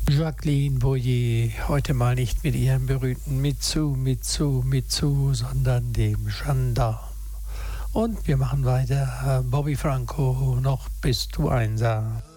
Jacqueline Boyer, heute mal nicht mit ihrem berühmten Mitsu, sondern dem Gendarm. Und wir machen weiter. Bobby Franco, noch bist du einsam.